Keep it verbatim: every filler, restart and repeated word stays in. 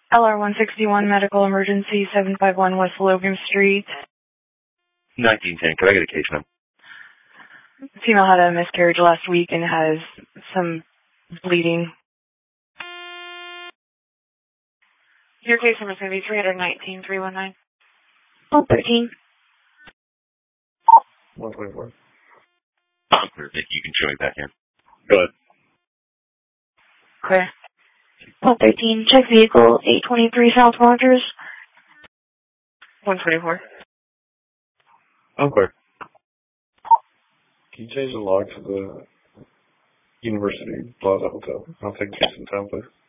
L R one sixty-one medical emergency, seven five one West Logan Street. nineteen ten, could I get a case number? Female had a miscarriage last week and has some bleeding. Your case number is going to be three nineteen three one nine. one thirteen. one twenty-four. I'm clear, Vicky. You can show me back in. Go ahead. Clear. one thirteen, check vehicle, eight twenty-three South Rogers. one twenty-four. I'm clear. Can you change the log to the University Plaza Hotel? I'll take Jason time, please.